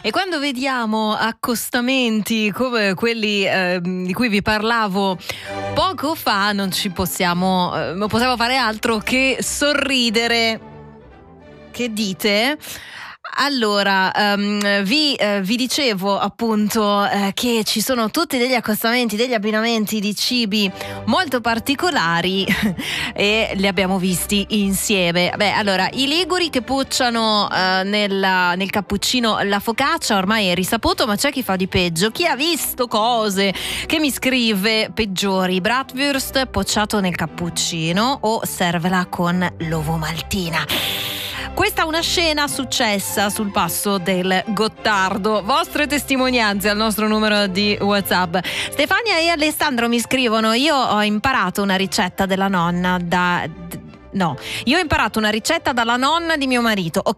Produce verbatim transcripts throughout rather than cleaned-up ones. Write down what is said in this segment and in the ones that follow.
E quando vediamo accostamenti come quelli eh, di cui vi parlavo poco fa, non ci possiamo, eh, non possiamo fare altro che sorridere. Che dite? Allora, um, vi, uh, vi dicevo appunto uh, che ci sono tutti degli accostamenti, degli abbinamenti di cibi molto particolari e li abbiamo visti insieme. Beh, allora, i liguri che pucciano uh, nella, nel cappuccino la focaccia ormai è risaputo, ma c'è chi fa di peggio. Chi ha visto cose che mi scrive peggiori? Bratwurst pocciato nel cappuccino o servela con l'uovo maltina. Questa è una scena successa sul passo del Gottardo. Vostre testimonianze al nostro numero di WhatsApp. Stefania e Alessandro mi scrivono: io ho imparato una ricetta della nonna da... No, io ho imparato una ricetta dalla nonna di mio marito, ok?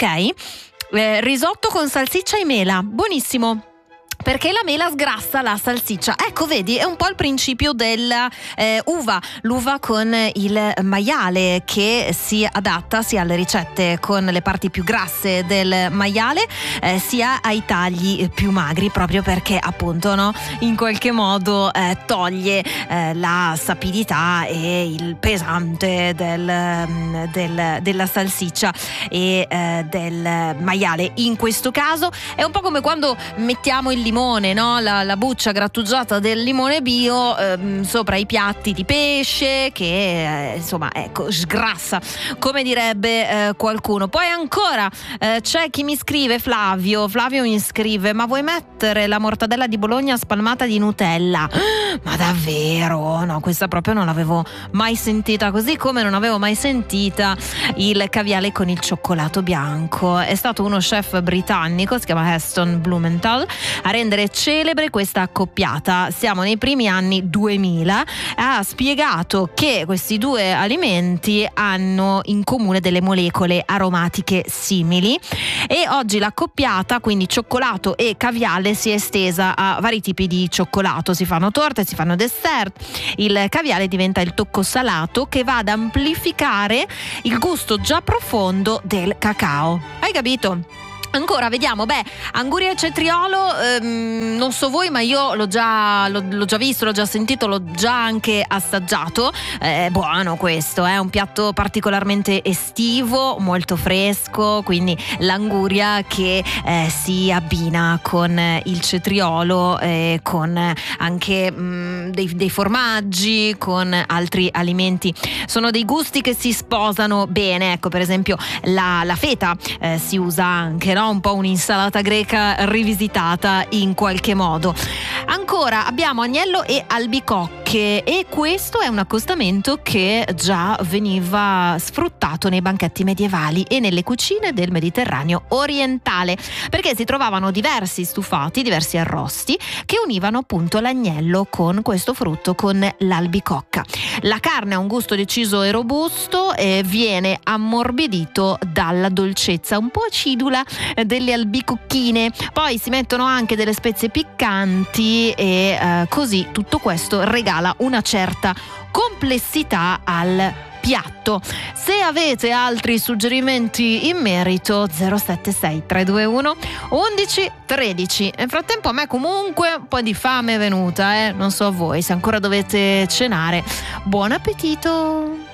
Eh, risotto con salsiccia e mela, buonissimo. Perché la mela sgrassa la salsiccia. Ecco, vedi, è un po' il principio della eh, uva, l'uva con il maiale, che si adatta sia alle ricette con le parti più grasse del maiale eh, sia ai tagli più magri, proprio perché appunto, no, in qualche modo eh, toglie eh, la sapidità e il pesante del, del, della salsiccia e eh, del maiale. In questo caso è un po' come quando mettiamo il limone, no? La, la buccia grattugiata del limone bio ehm, sopra i piatti di pesce che eh, insomma ecco sgrassa, come direbbe eh, qualcuno. Poi ancora eh, c'è chi mi scrive, Flavio Flavio mi scrive: ma vuoi mettere la mortadella di Bologna spalmata di Nutella? Ma davvero? No, questa proprio non l'avevo mai sentita, così come non avevo mai sentita il caviale con il cioccolato bianco. È stato uno chef britannico, si chiama Heston Blumenthal, a rendere celebre questa accoppiata. Siamo nei primi anni duemila. Ha spiegato che questi due alimenti hanno in comune delle molecole aromatiche simili e oggi l'accoppiata, quindi cioccolato e caviale, si è estesa a vari tipi di cioccolato. Si fanno torte, si fanno dessert. Il caviale diventa il tocco salato che va ad amplificare il gusto già profondo del cacao. Hai capito? Ancora vediamo, beh, anguria e cetriolo, ehm, non so voi, ma io l'ho già, l'ho, l'ho già visto, l'ho già sentito, l'ho già anche assaggiato. È buono questo, è un piatto particolarmente estivo, molto fresco, quindi l'anguria che eh, si abbina con il cetriolo, eh, con anche mh, dei, dei formaggi, con altri alimenti. Sono dei gusti che si sposano bene. Ecco, per esempio la, la feta eh, si usa anche, no? Un po' un'insalata greca rivisitata in qualche modo. Ancora abbiamo agnello e albicocche, e questo è un accostamento che già veniva sfruttato nei banchetti medievali e nelle cucine del Mediterraneo orientale, perché si trovavano diversi stufati, diversi arrosti che univano appunto l'agnello con questo frutto, con l'albicocca. La carne ha un gusto deciso e robusto e viene ammorbidito dalla dolcezza un po' acidula delle albicocchine. Poi si mettono anche delle spezie piccanti e eh, così tutto questo regala una certa complessità al piatto. Se avete altri suggerimenti in merito, zero sette sei tre due uno undici tredici. Nel frattempo a me comunque un po' di fame è venuta, eh? Non so a voi, se ancora dovete cenare. Buon appetito!